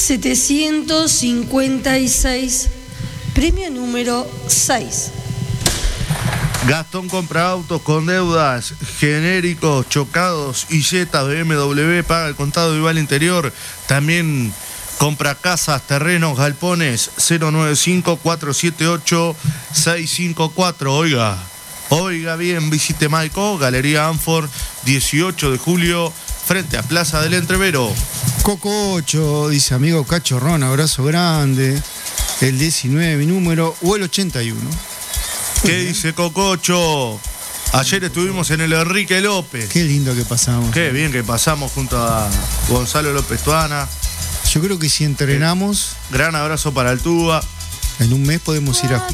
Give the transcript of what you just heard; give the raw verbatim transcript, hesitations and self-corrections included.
setecientos cincuenta y seis, premio número seis. Gastón compra autos con deudas, genéricos, chocados y Jetas de B M W, paga el contado y va al interior. También compra casas, terrenos, galpones. Cero nueve cinco, cuatro siete ocho, seis cinco cuatro. Oiga, oiga bien, visite Maico, Galería Anford, dieciocho de julio, frente a Plaza del Entrevero. Coco ocho, dice amigo Cachorrón, abrazo grande. El diecinueve, mi número, o el ochenta y uno. ¿Qué dice Cococho? Ayer estuvimos en el Enrique López. Qué lindo que pasamos. Qué bien que pasamos junto a Gonzalo López Tuana. Yo creo que si entrenamos, Gran abrazo para el Tuba. en un mes podemos ir a